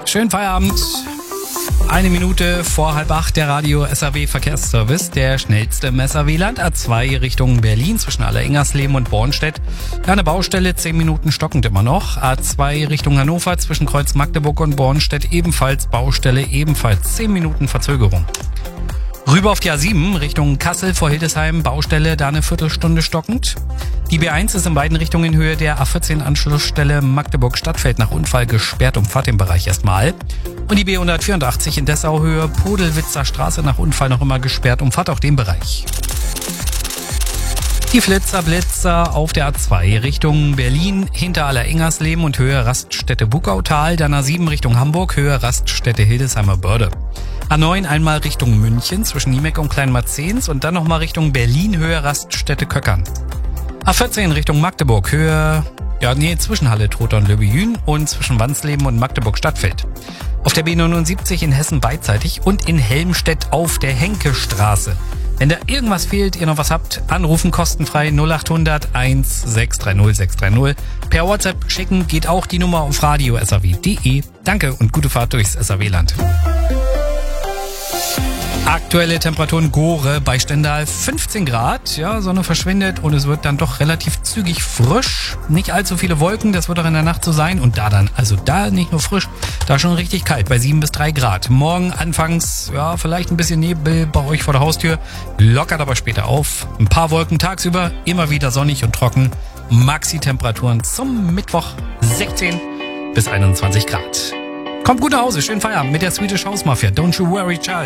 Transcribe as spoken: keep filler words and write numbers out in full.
Schönen Feierabend. Eine Minute vor halb acht der Radio S A W Verkehrsservice, der schnellste im S A W-Land. A zwei Richtung Berlin zwischen Aller-Ingersleben und Bornstedt. Da eine Baustelle, zehn Minuten stockend immer noch. A zwei Richtung Hannover zwischen Kreuz Magdeburg und Bornstedt ebenfalls Baustelle, ebenfalls zehn Minuten Verzögerung. Rüber auf die A sieben Richtung Kassel vor Hildesheim, Baustelle, da eine Viertelstunde stockend. Die B eins ist in beiden Richtungen in Höhe der A vierzehn Anschlussstelle Magdeburg-Stadtfeld nach Unfall gesperrt, umfahrt den Bereich erstmal. Und die B hundertvierundachtzig in Dessau Höhe Podelwitzer Straße nach Unfall noch immer gesperrt, umfahrt auch den Bereich. Die Flitzer Blitzer auf der A zwei Richtung Berlin hinter Aller-Ingersleben und Höhe Raststätte Buckautal, dann A sieben Richtung Hamburg, Höhe Raststätte Hildesheimer Börde. A neun einmal Richtung München zwischen Niemeck und Kleinmarzens und dann nochmal Richtung Berlin, Höhe Raststätte Köckern. A vierzehn Richtung Magdeburg, Höhe, ja nee, zwischen Halle Trotha und Löbejün und zwischen Wansleben und Magdeburg Stadtfeld. Auf der B neunundsiebzig in Hessen beidseitig und in Helmstedt auf der Henkestraße. Wenn da irgendwas fehlt, ihr noch was habt, anrufen kostenfrei null acht hundert eins sechs drei null sechs drei null. Per WhatsApp schicken geht auch die Nummer auf radio punkt s a w punkt d e. Danke und gute Fahrt durchs S A W-Land. Aktuelle Temperaturen Gore bei Stendal fünfzehn Grad. Ja, Sonne verschwindet und es wird dann doch relativ zügig frisch. Nicht allzu viele Wolken, das wird auch in der Nacht so sein. Und da dann, also da nicht nur frisch, da schon richtig kalt bei sieben bis drei Grad. Morgen anfangs, ja, vielleicht ein bisschen Nebel bei euch vor der Haustür. Lockert aber später auf. Ein paar Wolken tagsüber, immer wieder sonnig und trocken. Maxi-Temperaturen zum Mittwoch sechzehn bis einundzwanzig Grad. Kommt gut nach Hause, schönen Feierabend mit der Swedish House Mafia. Don't you worry, child.